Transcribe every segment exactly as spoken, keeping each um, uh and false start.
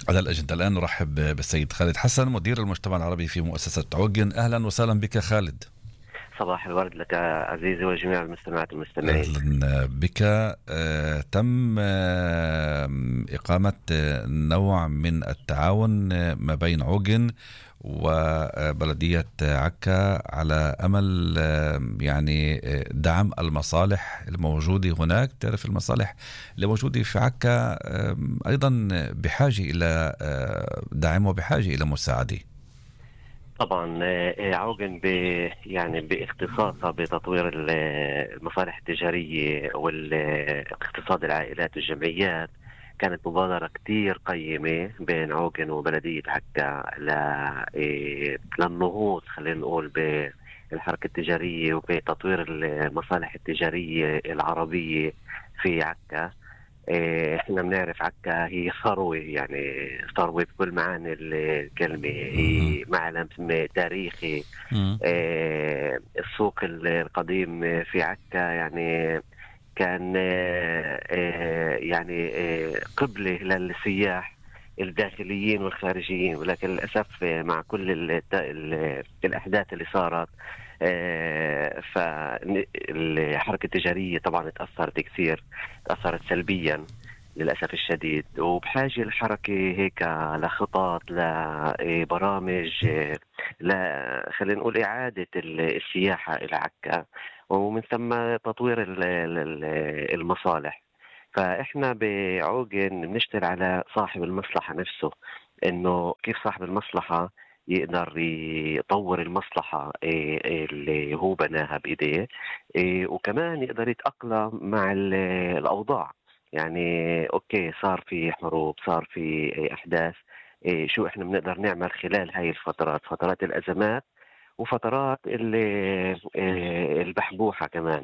على الأجندة الآن نرحب بالسيد خالد حسن، مدير المجتمع العربي في مؤسسة عوجن. أهلا وسهلا بك خالد. صباح الورد لك عزيزي وجميع المستمعات والمستمعين. أهلا بك. آه، تم آه، إقامة آه، نوع من التعاون آه، ما بين عوجن وبلدية عكا على أمل آه، يعني آه، دعم المصالح الموجودة هناك. تعرف المصالح الموجودة في عكا آه، أيضا بحاجة إلى آه، دعم وبحاجة إلى مساعدة. طبعا آه، عوجن ب يعني باختصاصها بتطوير ال- المصالح التجارية والاقتصاد العائلات والجمعيات. كانت مبادرة كتير قيمة بين عوجن وبلدية عكا ل- آه، للنهوض، خلينا نقول، بالحركة التجارية وبتطوير المصالح التجارية العربية في عكا. إيه، احنا بنعرف عكا هي ثروة، يعني ثروة بكل معاني الكلمة. مهم. هي معلم تاريخي. مم. إيه، السوق القديم في عكا يعني كان إيه، إيه، يعني إيه، قبلة للسياح الداخليين والخارجيين، ولكن للأسف مع كل ال- ال- الأحداث اللي صارت، آه، فالحركة التجارية طبعا تأثرت كثير، تأثرت سلبيا للأسف الشديد. وبحاجة الحركة هيك لخطط، لبرامج، لا خلينا نقول إعادة السياحة إلى عكا، ومن ثم تطوير ال- ال- المصالح. فإحنا بعوجن بنشتغل على صاحب المصلحة نفسه، إنه كيف صاحب المصلحة يقدر يطور المصلحة إيه، إيه، اللي هو بناها بإيديه، إيه، وكمان يقدر يتأقلم مع ال- الأوضاع. يعني أوكي، صار في حروب، صار في إيه، أحداث. إيه، شو إحنا بنقدر نعمل خلال هاي الفترات، فترات الأزمات وفترات ال- إيه، البحبوحة كمان.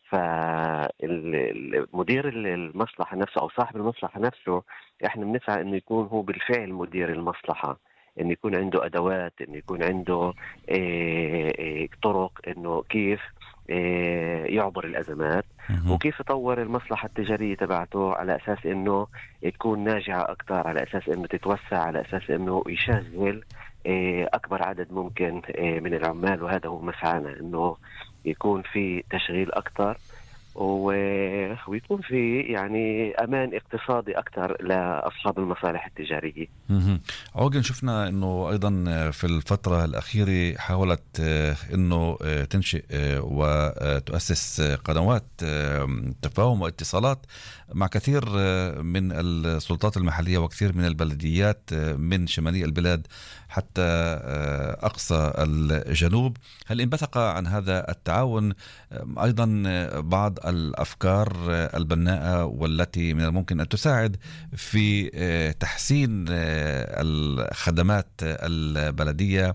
فالمدير المصلحة نفسه أو صاحب المصلحة نفسه، إحنا بنسعى إنه يكون هو بالفعل مدير المصلحة، إنه يكون عنده أدوات، إنه يكون عنده إيه إيه طرق إنه كيف إيه يعبر الأزمات، مهم. وكيف يطور المصلحة التجارية تبعته على أساس إنه تكون ناجعة أكثر، على أساس إنه تتوسع، على أساس إنه يشغل إيه أكبر عدد ممكن إيه من العمال. وهذا هو مسعانا، إنه يكون في تشغيل أكثر، و- ويكون في يعني أمان اقتصادي أكثر لأصحاب المصالح التجارية. مهم. عوجن شفنا انه ايضا في الفترة الاخيرة حاولت آه، انه آه، تنشئ آه، وتؤسس آه، قنوات آه، تفاهم واتصالات مع كثير آه، من السلطات المحلية وكثير من البلديات آه، من شمالي البلاد حتى آه، اقصى الجنوب. هل انبثق عن هذا التعاون آه، ايضا آه، بعض الافكار آه، البناءة والتي من الممكن ان تساعد في آه، تحسين آه، الخدمات البلدية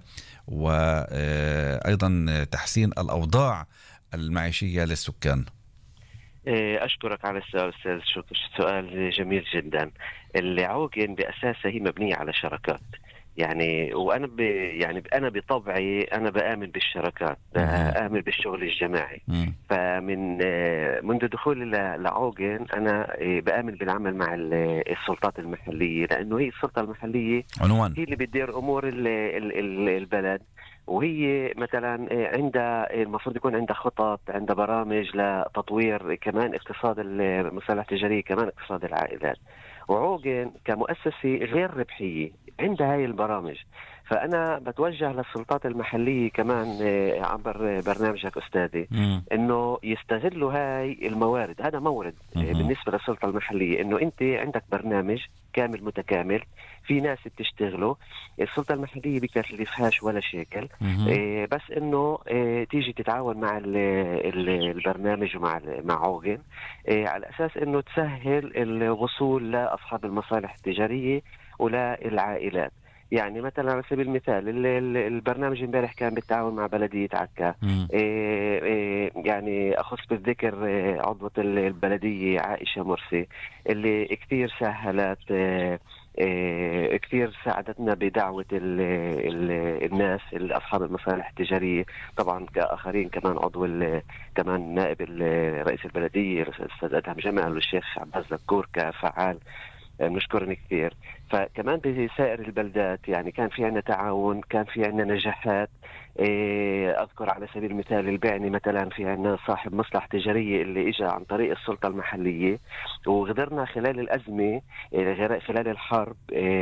وأيضا تحسين الأوضاع المعيشية للسكان؟ إيه، أشكرك على السؤال أستاذ. شكر، سؤال جميل جدا. العوجن بأساسها هي مبنية على شراكات. يعني وأنا ب يعني أنا بطبعي أنا بآمن بالشراكات، مهم. بآمن بالشغل الجماعي. مم. فمن آه، منذ دخولي ل- لعوجن أنا آه، بآمن بالعمل مع ال- السلطات المحلية، لأنه هي السلطة المحلية عنوان. هي اللي بتدير امور ال ال ال البلد. وهي مثلا عندها المفروض يكون عندها خطط، عندها برامج لتطوير كمان اقتصاد المصالح التجاريه، كمان اقتصاد العائلات. وعوجن كمؤسسه غير ربحيه عندها هاي البرامج. فانا بتوجه للسلطات المحليه كمان آه، عبر برنامجك استاذي، مم. انه يستغلوا هاي الموارد. هذا مورد آه، مهم. بالنسبه للسلطه المحليه، انه انت عندك برنامج كامل متكامل، في ناس بتشتغلوا، السلطة المحلية بكلفهاش ولا شيكل. مهم. إيه بس انه إيه تيجي تتعاون مع ال ال البرنامج ومع ال- مع عوجن، إيه على اساس انه تسهل الوصول لاصحاب المصالح التجارية وللعائلات. يعني مثلا على سبيل المثال ال- ال- البرنامج امبارح كان بالتعاون مع بلدية عكا. مم. إيه إيه يعني أخص بالذكر إيه عضوة البلدية عائشة مرسي، اللي كثير سهلت، إيه إيه كثير ساعدتنا بدعوة ال ال الناس أصحاب المصالح التجارية. طبعا كآخرين كمان، عضو ال- كمان نائب ال- رئيس البلدية الأستاذ أدهم جمال والشيخ عباس زكور كفعال بنشكرني كثير. فكمان بسائر البلدات يعني كان في عنا تعاون، كان في عنا نجاحات. أذكر على سبيل المثال البعني مثلا، في عنا صاحب مصلحة تجارية اللي إجا عن طريق السلطة المحلية، وقدرنا خلال الأزمة خلال الحرب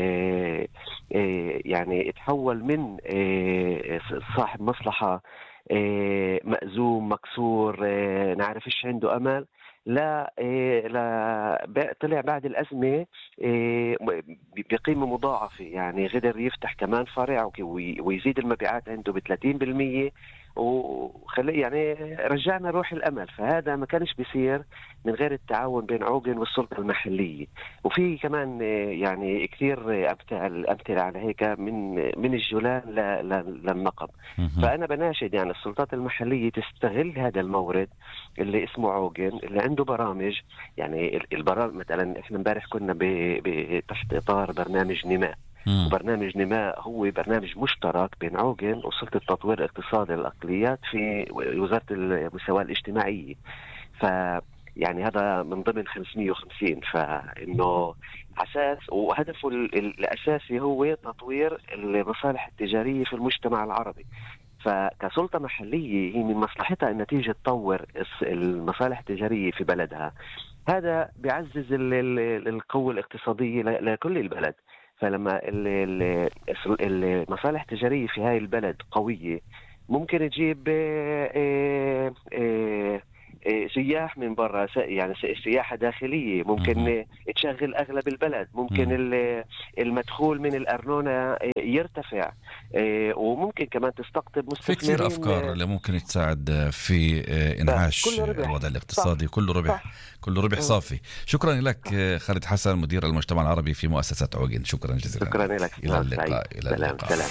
يعني اتحول من صاحب مصلحة مأزوم مكسور نعرف إيش عنده أمل، لا لا طلع بعد الأزمة بقيمة مضاعفة. يعني قدر يفتح كمان فرع ويزيد المبيعات عنده بثلاثين بالمية، وخلي يعني رجعنا روح الأمل. فهذا ما كانش بيصير من غير التعاون بين عوجن والسلطة المحلية. وفي كمان يعني كثير أمثلة أمثلة على هيك من من الجولان للنقب. فأنا بناشد يعني السلطات المحلية تستغل هذا المورد اللي اسمه عوجن، اللي عنده برامج. يعني البرامج مثلا احنا امبارح كنا تحت إطار برنامج نماء، وبرنامج نماء هو برنامج مشترك بين عوجن وسلطة تطوير الاقتصادي للأقليات في وزارة المساواة الاجتماعية. ف يعني هذا من ضمن خمسمية وخمسين. فإنه أساس وهدفه الأساسي هو تطوير المصالح التجارية في المجتمع العربي. فكسلطة محلية هي من مصلحتها أن تيجي تطور المصالح التجارية في بلدها. هذا بيعزز القوة الاقتصادية لكل البلد. فلما المصالح التجارية في هاي البلد قوية ممكن تجيب سياح من برا، يعني سياحة داخلية، ممكن تشغل أغلب البلد، ممكن المدخول من الأرنونة يرتفع، وممكن كمان تستقطب مستثمرين. في كثير أفكار اللي ممكن تساعد في إنعاش الوضع الاقتصادي. كله ربح، كله ربح صافي. شكرا لك خالد حسن، مدير المجتمع العربي في مؤسسة عوجن. شكرا جزيلا. شكرا لك. إلى اللقاء. إلى سلام. اللقاء. سلام.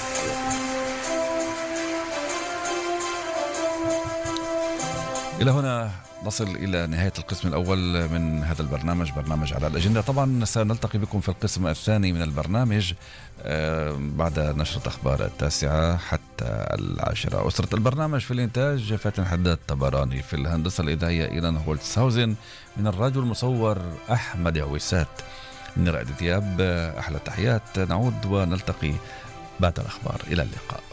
إلى هنا نصل إلى نهاية القسم الأول من هذا البرنامج، برنامج على الأجندة. طبعا سنلتقي بكم في القسم الثاني من البرنامج بعد نشرة أخبار التاسعة حتى العاشرة. أسرة البرنامج في الإنتاج فاتن حداد طبراني، في الهندسة الإذاعية إيران هولتسهاوزن، من الراديو المصور أحمد عويسات، من رائد دياب. أحلى التحيات. نعود ونلتقي بعد الأخبار. إلى اللقاء.